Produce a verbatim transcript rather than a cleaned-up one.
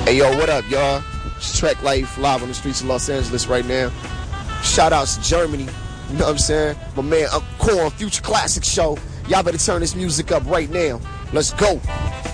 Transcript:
Hey yo, what up, y'all? It's Trek Life live on the streets of Los Angeles right now. Shout outs to Germany. You know what I'm saying? My man Uncle Corn, Future Classic Show. Y'all better turn this music up right now. Let's go.